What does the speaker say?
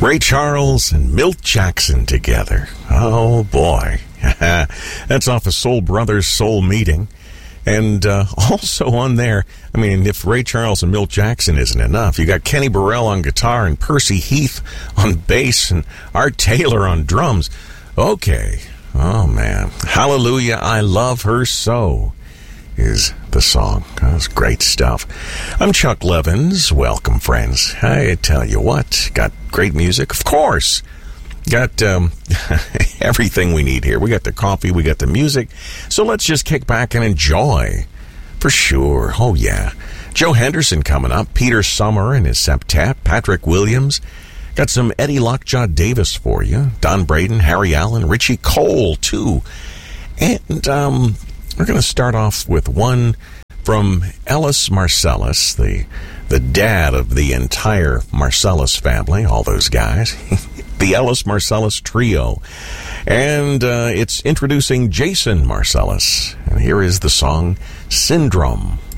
Ray Charles and Milt Jackson together. Oh, boy. That's off of Soul Brothers Soul Meeting. And also on there, I mean, if Ray Charles and Milt Jackson isn't enough, you got Kenny Burrell on guitar and Percy Heath on bass and Art Taylor on drums. Okay. Oh, man. Hallelujah, I Love Her So is the song. That's great stuff. I'm Chuck Levins. Welcome, friends. I tell you what, got great music. Of course. Got everything we need here. We got the coffee, we got the music. So let's just kick back and enjoy. For sure. Oh, yeah. Joe Henderson coming up. Peter Summer and his septet. Patrick Williams. Got some Eddie Lockjaw Davis for you. Don Braden, Harry Allen, Richie Cole, too. And we're going to start off with one from Ellis Marsalis, the dad of the entire Marsalis family, all those guys. The Ellis Marsalis Trio. And it's introducing Jason Marsalis. And here is the song, Syndrome.